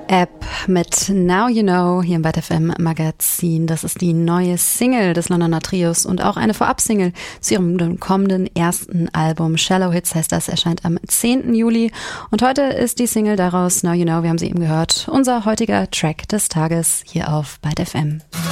App mit Now You Know hier im Byte FM Magazin. Das ist die neue Single des Londoner Trios und auch eine Vorab-Single zu ihrem kommenden ersten Album. Shallow Hits heißt das, erscheint am 10. Juli. Und heute ist die Single daraus Now You Know, wir haben sie eben gehört, unser heutiger Track des Tages hier auf Byte FM.